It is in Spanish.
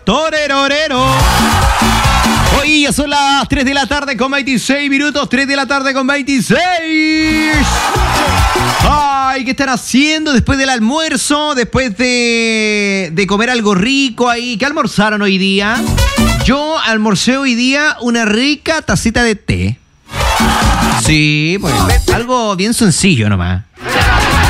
Torerorero. Hoy ya son las 3 de la tarde con 26 minutos. 3 de la tarde con 26. Ay, ¿qué están haciendo después del almuerzo? Después de comer algo rico ahí. ¿Qué almorzaron hoy día? Yo almorcé hoy día una rica tacita de té. Sí, pues algo bien sencillo nomás.